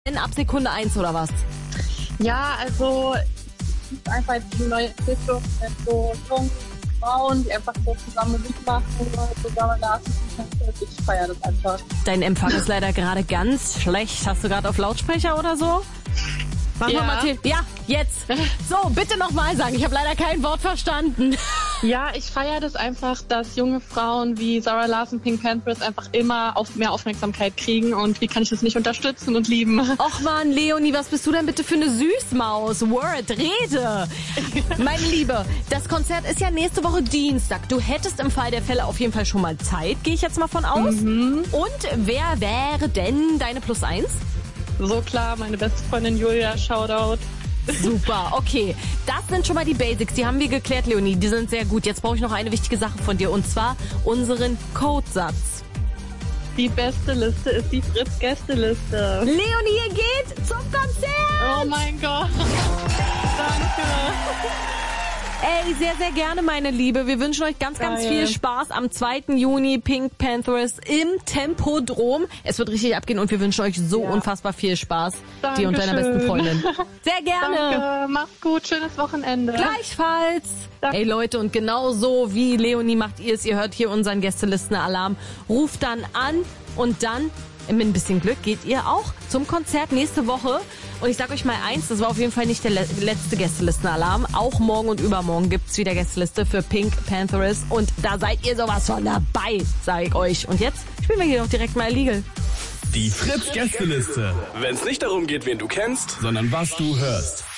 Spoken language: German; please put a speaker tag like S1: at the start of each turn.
S1: Ab Sekunde 1 oder was?
S2: Ja, also es ist einfach die neue Entwicklung mit so jungen Frauen, die einfach so zusammen Musik machen, zusammen lassen. Ich feiere das einfach.
S1: Dein Empfang ist leider gerade ganz schlecht. Hast du gerade auf Lautsprecher oder so? Mach
S2: Ja.
S1: mal, ja, jetzt. So, bitte nochmal sagen. Ich habe leider kein Wort verstanden.
S2: Ja, ich feiere das einfach, dass junge Frauen wie Zara Larsson, Pink Panthers einfach immer mehr Aufmerksamkeit kriegen. Und wie kann ich das nicht unterstützen und lieben?
S1: Och man, Leonie, was bist du denn bitte für eine Süßmaus? Word, rede. Meine Liebe, das Konzert ist ja nächste Woche Dienstag. Du hättest im Fall der Fälle auf jeden Fall schon mal Zeit, gehe ich jetzt mal von aus. Und wer wäre denn deine +1?
S2: So klar, meine beste Freundin Julia, Shoutout.
S1: Super, okay. Das sind schon mal die Basics, die haben wir geklärt, Leonie. Die sind sehr gut. Jetzt brauche ich noch eine wichtige Sache von dir, und zwar unseren Codesatz.
S2: Die beste Liste ist die Fritz-Gästeliste.
S1: Leonie, ihr geht zum Konzert!
S2: Oh mein Gott. Danke.
S1: Ey, sehr, sehr gerne, meine Liebe. Wir wünschen euch ganz, ganz
S2: Geil.
S1: viel Spaß am 2. Juni, Pink Panthers im Tempodrom. Es wird richtig abgehen und wir wünschen euch so unfassbar viel Spaß. Dir und deiner besten Freundin. Sehr gerne.
S2: Danke, macht's gut, schönes Wochenende.
S1: Gleichfalls.
S2: Danke.
S1: Ey Leute, und genau so wie Leonie macht ihr es. Ihr hört hier unseren Gästelisten-Alarm. Ruft dann an und dann, mit ein bisschen Glück, geht ihr auch zum Konzert nächste Woche. Und ich sag euch mal eins, das war auf jeden Fall nicht der letzte Gästelisten-Alarm. Auch morgen und übermorgen gibt's wieder Gästeliste für Pink Panthers. Und da seid ihr sowas von dabei, sag ich euch. Und jetzt spielen wir hier noch direkt mal Legal.
S3: Die Fritz-Gästeliste. Wenn es nicht darum geht, wen du kennst, sondern was du hörst.